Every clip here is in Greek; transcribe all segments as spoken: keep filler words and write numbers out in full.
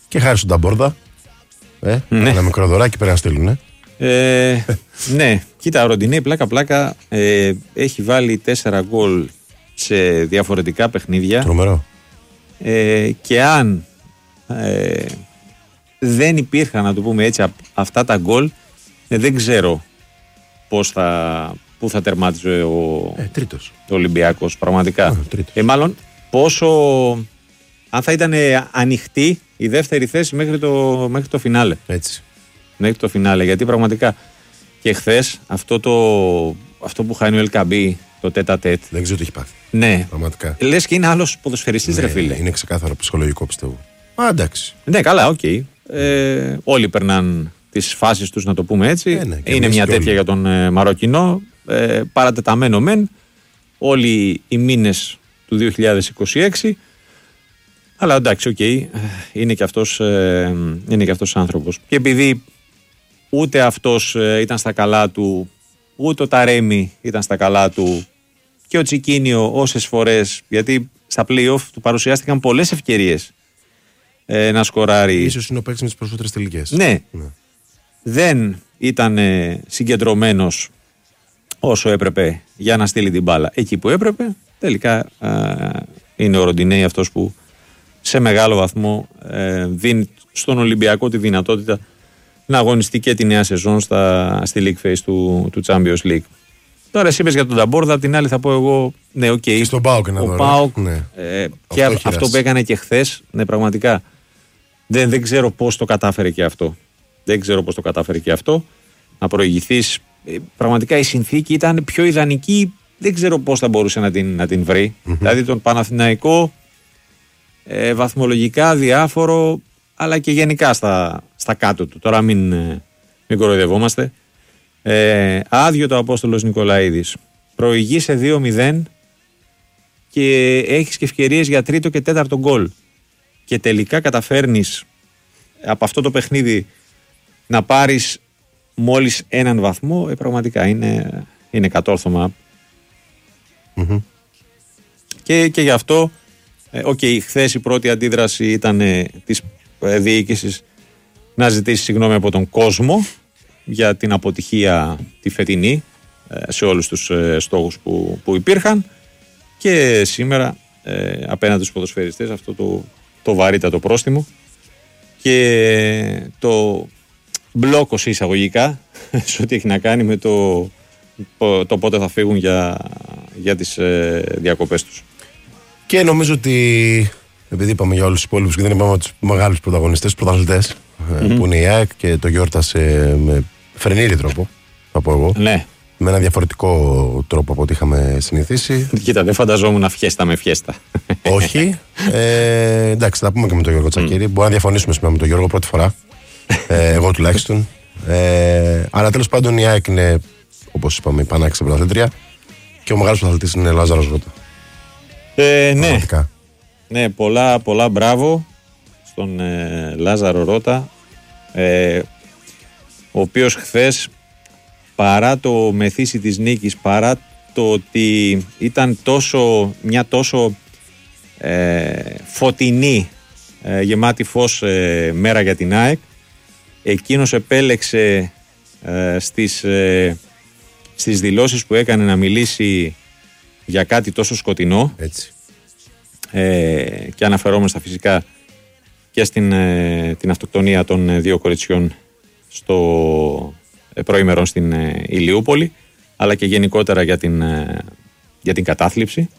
Και χάρη στον Ταμπόρδα. Ε, ναι. Ένα μικρό δωράκι πρέπει να στείλουν. Ε, ναι, κοίτα, ο Ροντινέη πλάκα-πλάκα ε, έχει βάλει τέσσερα γκολ σε διαφορετικά παιχνίδια. Τρομερό. Ε, και αν ε, δεν υπήρχαν, να το πούμε έτσι, αυτά τα γκολ, ε, δεν ξέρω πώς θα, πού θα τερμάτιζε ο, ε, τρίτος. ο Ολυμπιακός πραγματικά. Ε, τρίτος. Ε, μάλλον πόσο, αν θα ήταν ανοιχτή η δεύτερη θέση μέχρι το, μέχρι το φινάλε. Έτσι. Μέχρι το φινάλε, γιατί πραγματικά και χθες αυτό, το, αυτό που χάνει ο Ελκαμπή, το τέτα τέτ. Δεν ξέρω τι έχει πάθει. Ναι. Πραγματικά. Λες και είναι άλλος ποδοσφαιριστής, ναι, ρε φίλε. Είναι ξεκάθαρο ψυχολογικό, πιστεύω. Α, εντάξει. Ναι, καλά, οκ. Okay. Ε, όλοι περνάνε τις φάσεις τους, να το πούμε έτσι. Ε, ναι, είναι μια τέτοια όλοι. Για τον ε, Μαροκινό. Ε, παρατεταμένο μεν. Όλοι οι μήνες του δύο χιλιάδες είκοσι έξι. Αλλά εντάξει, οκ. Okay, είναι και αυτός, ε, είναι και αυτός άνθρωπος. Και επειδή ούτε αυτός ε, ήταν στα καλά του, ούτε ο Ταρέμι ήταν στα καλά του, και ο Τσικίνιο όσες φορές, γιατί στα play-off του παρουσιάστηκαν πολλές ευκαιρίες ε, να σκοράρει. Ίσως είναι ο παίκτης με τις περισσότερες τελικές. Ναι. ναι. Δεν ήταν ε, συγκεντρωμένος όσο έπρεπε για να στείλει την μπάλα εκεί που έπρεπε. Τελικά ε, είναι ο Ροντινέη αυτός που σε μεγάλο βαθμό ε, δίνει στον Ολυμπιακό τη δυνατότητα να αγωνιστεί και τη νέα σεζόν στα, στη League Phase του, του Champions League. Τώρα εσύ είπες για τον Ταμπόρδα, απ' την άλλη θα πω εγώ, ναι, οκ. Okay, στον ΠΑΟΚ είναι ο εδώ. ΠΑΟΚ, ναι. ε, και αυτό, αυτό που έκανε και χθες, ναι, πραγματικά δεν, δεν ξέρω πώς το κατάφερε και αυτό. Δεν ξέρω πώς το κατάφερε και αυτό. Να προηγηθείς. Ε, πραγματικά η συνθήκη ήταν πιο ιδανική, δεν ξέρω πώς θα μπορούσε να την, να την βρει. Mm-hmm. Δηλαδή τον Παναθηναϊκό ε, βαθμολογικά διάφορο, αλλά και γενικά στα, στα κάτω του. Τώρα μην, μην κοροϊδευόμαστε. Ε, άδειο το Απόστολος Νικολαίδης. Προηγεί σε δύο μηδέν και έχεις και ευκαιρίες για τρίτο και τέταρτο γκολ. Και τελικά καταφέρνεις από αυτό το παιχνίδι να πάρεις μόλις έναν βαθμό. Ε, πραγματικά είναι, είναι κατόρθωμα. Mm-hmm. Και, και γι' αυτό, οκ, okay, χθες η πρώτη αντίδραση ήταν ε, της ε, διοίκησης να ζητήσει συγγνώμη από τον κόσμο για την αποτυχία τη φετινή ε, σε όλους τους ε, στόχους που, που υπήρχαν, και σήμερα ε, απέναντι στους ποδοσφαιριστές αυτό το, το βαρύτατο πρόστιμο και το μπλόκο σε εισαγωγικά σε ό,τι έχει να κάνει με το, το πότε θα φύγουν για, για τις ε, διακοπές τους. Και νομίζω ότι, επειδή είπαμε για όλους τους υπόλοιπους και δεν είπαμε τους μεγάλους πρωταγωνιστές, τους πρωταθλητές, mm-hmm. που είναι η ΑΕΚ, και το γιόρτασε με φρενήρι τρόπο, θα πω εγώ. Ναι. Με ένα διαφορετικό τρόπο από ό,τι είχαμε συνηθίσει. Κοίτα, δεν φανταζόμουν να φιέστα με φιέστα. Όχι. Ε, εντάξει, θα πούμε και με τον Γιώργο Τσακίρη. Mm. Μπορεί να διαφωνήσουμε σήμερα με τον Γιώργο πρώτη φορά. ε, εγώ τουλάχιστον. Ε, αλλά τέλος πάντων η ΑΕΚ είναι, όπως είπαμε, η πανάξια πρωταθλήτρια, και ο μεγάλος πρωταθλητής είναι Λάζαρος Ρώτα. Ε, ναι. Ναι, πολλά, πολλά μπράβο στον ε, Λάζαρο Ρώτα, ε, ο οποίος χθες, παρά το μεθύσι της νίκης, παρά το ότι ήταν τόσο, μια τόσο ε, φωτεινή, ε, γεμάτη φως ε, μέρα για την ΑΕΚ, εκείνος επέλεξε ε, στις, ε, στις δηλώσεις που έκανε να μιλήσει για κάτι τόσο σκοτεινό. Έτσι. Ε, και αναφερόμαστε φυσικά και στην ε, την αυτοκτονία των ε, δύο κοριτσιών στο ε, προήμερον στην ε, Ηλιούπολη, αλλά και γενικότερα για την, ε, για την κατάθλιψη.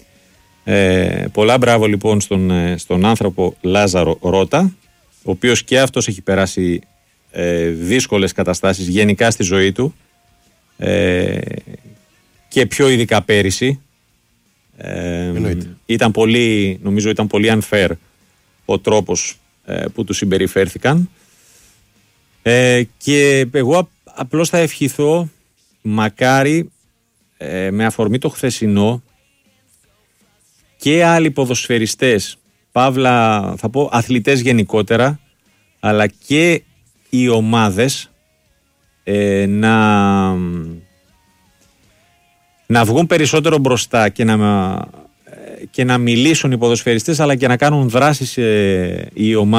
Ε, πολλά μπράβο λοιπόν στον, ε, στον άνθρωπο Λάζαρο Ρώτα, ο οποίος και αυτός έχει περάσει ε, δύσκολες καταστάσεις γενικά στη ζωή του, ε, και πιο ειδικά πέρυσι. Ε, ήταν πολύ, νομίζω ήταν πολύ unfair ο τρόπος ε, που του συμπεριφέρθηκαν, ε, και εγώ απλώς θα ευχηθώ, μακάρι ε, με αφορμή το χθεσινό, και άλλοι ποδοσφαιριστές, παύλα θα πω αθλητές γενικότερα, αλλά και οι ομάδες ε, να να βγουν περισσότερο μπροστά και να, και να μιλήσουν οι ποδοσφαιριστές, αλλά και να κάνουν δράσεις ε, οι ομάδες.